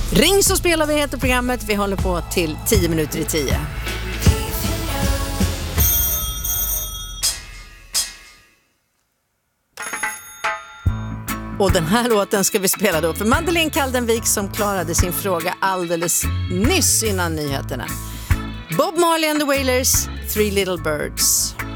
Ring så spelar vi heter programmet. Vi håller på till 10 minuter i 10. Och den här låten ska vi spela då för Madeleine Kaldenvik som klarade sin fråga alldeles nyss innan nyheterna. Bob Marley and the Wailers, Three Little Birds.